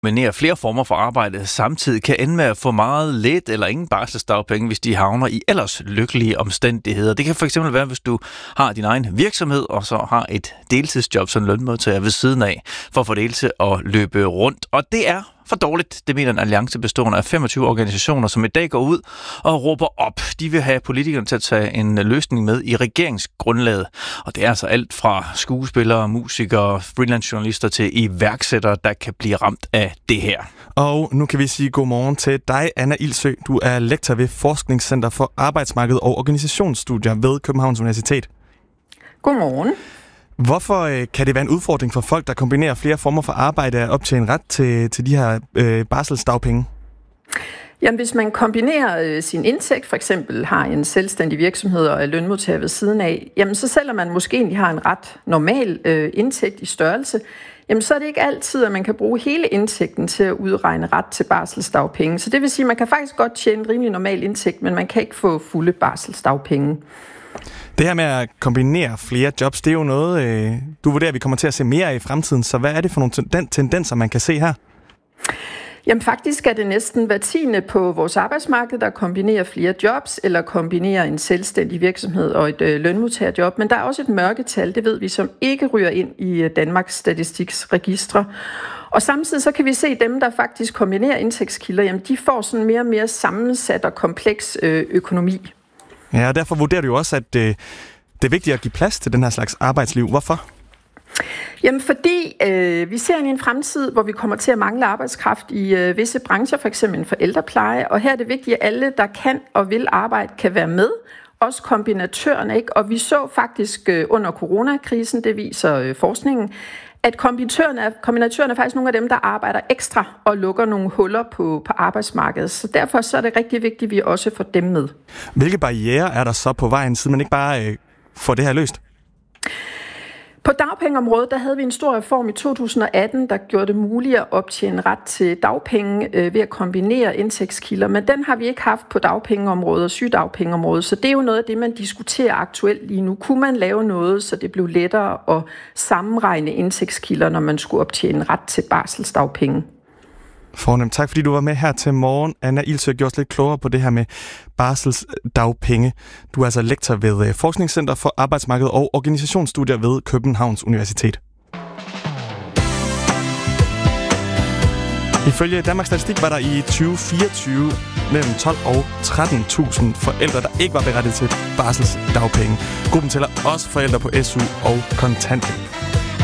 kombinere flere former for arbejde samtidig kan ende med at få meget let eller ingen barselsdagpenge, hvis de havner i ellers lykkelige omstændigheder. Det kan for eksempel være, hvis du har din egen virksomhed, og så har et deltidsjob som lønmodtager ved siden af, for at få det hele til at løbe rundt. Og det er for dårligt, det mener en alliance bestående af 25 organisationer, som i dag går ud og råber op. De vil have politikerne til at tage en løsning med i regeringsgrundlaget. Og det er altså alt fra skuespillere, musikere, freelance-journalister til iværksættere, der kan blive ramt af det her. Og nu kan vi sige godmorgen til dig, Anna Ilsøe. Du er lektor ved Forskningscenter for Arbejdsmarked og Organisationsstudier ved Københavns Universitet. Godmorgen. Hvorfor kan det være en udfordring for folk, der kombinerer flere former for arbejde at optjene ret til de her barselsdagpenge? Jamen, hvis man kombinerer sin indtægt, for eksempel har en selvstændig virksomhed og er lønmodtager ved siden af, jamen så selvom man måske egentlig har en ret normal indtægt i størrelse, jamen så er det ikke altid, at man kan bruge hele indtægten til at udregne ret til barselsdagpenge. Så det vil sige, at man kan faktisk godt tjene en rimelig normal indtægt, men man kan ikke få fulde barselsdagpenge. Det her med at kombinere flere jobs, det er jo noget, du vurderer, vi kommer til at se mere af i fremtiden. Så hvad er det for nogle tendenser, man kan se her? Jamen faktisk er det næsten hver tiende på vores arbejdsmarked, der kombinerer flere jobs eller kombinerer en selvstændig virksomhed og et lønmodtagerjob. Men der er også et mørketal, det ved vi, som ikke ryger ind i Danmarks Statistiks registre. Og samtidig så kan vi se, at dem, der faktisk kombinerer indtægtskilder, jamen de får sådan mere og mere sammensat og kompleks økonomi. Ja, og derfor vurderer du jo også, at det er vigtigt at give plads til den her slags arbejdsliv. Hvorfor? Jamen fordi vi ser ind i en fremtid, hvor vi kommer til at mangle arbejdskraft i visse brancher, f.eks. inden for ældrepleje. Og her er det vigtigt, at alle, der kan og vil arbejde, kan være med. Også kombinatørerne, ikke? Og vi så faktisk under coronakrisen, det viser forskningen, at kombinatørerne er faktisk nogle af dem, der arbejder ekstra og lukker nogle huller på arbejdsmarkedet. Så derfor så er det rigtig vigtigt, at vi også får dem med. Hvilke barrierer er der så på vejen, siden man ikke bare får det her løst? På dagpengeområdet, der havde vi en stor reform i 2018, der gjorde det muligt at optjene ret til dagpenge ved at kombinere indtægtskilder. Men den har vi ikke haft på dagpengeområdet og sygedagpengeområdet, så det er jo noget af det, man diskuterer aktuelt lige nu. Kunne man lave noget, så det blev lettere at sammenregne indtægtskilder, når man skulle optjene ret til barselsdagpenge? Fornemt. Tak fordi du var med her til morgen. Anna Ilsøe gjorde os lidt klogere på det her med barselsdagpenge. Du er altså lektor ved Forskningscenter for Arbejdsmarked og Organisationsstudier ved Københavns Universitet. Ifølge Danmarks Statistik var der i 2024 mellem 12 og 13.000 forældre, der ikke var berettiget til barselsdagpenge. Gruppen tæller også forældre på SU og kontanthjælp.